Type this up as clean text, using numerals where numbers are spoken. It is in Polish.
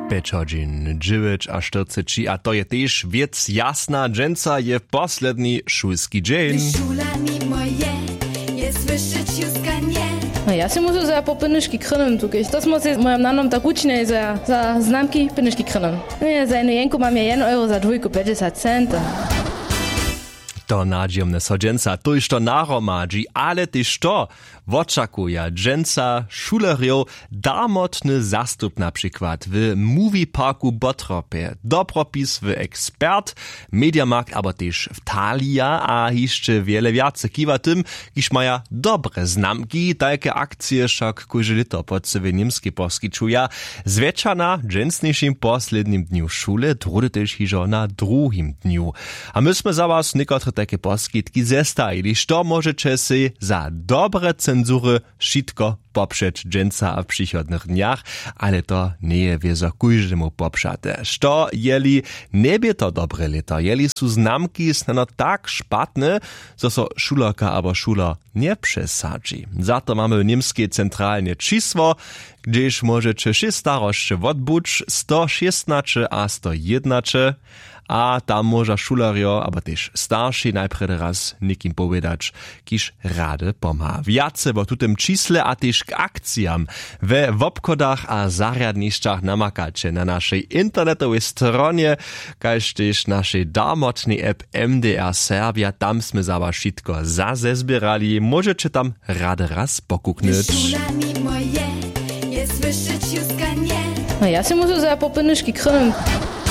5 9 a 40, a to je też wiec jasna, dżęca je posledni szulski dzień. Szulami moje, je słyszeć juska nie. No ja si muszę za po pynyszki krynem tukać. To smo se mojem nanom tak uczne za znamki pynyszki krynem. Ja za jednu jenku mam ja 1 euro za 2,50 €. To nadziemne so dżęca tuż to naromadzi, ale też to oczakuje dżęca szulerjów darmotny zastup na przykład w Movie Parku Bottropie, dopropis w Ekspert, Mediamarkt, aber też w Thalia, a jeszcze wiele więcej. Kiwa tym, iż mają dobre znamki, takie akcje wszak kujże lito pod sobie niemskie poskyčuja. Zwecza na dżęsniejszym poslednim dniu szule, drudy też hiżo na drugim dniu. A myśmy za was niekotre takie poskytki zestajili, što możecie si za dobre cenzury šitko poprzeć dżęca a w przychodnych dniach, ale to nie je wiezo kujżemu poprzate. Što jeli nie to dobre lito, jeli su znamki snano tak szpatne, zo so šulerka abo šuler nie przesadzi. Za to mamy niemskie centralne čísło, gdzież możecie się staroszcze odbuć 116 a 101, a tam może šulerjo, aber też starszy najpierw raz nikim powiedzieć, kiż rady pomha. Wiace bo tutem čísle a też k akcijam w obchodach a zariadniszczach namakacie na naszej internetowej stronie, kaž też naszej darmotnej app MDR Serbia, tam sme za was šitko zazezbierali, możecie tam rady raz pokuknąć. Szulami moje, je słyszeć juska nie. No ja si muszę za po pynyszki krynem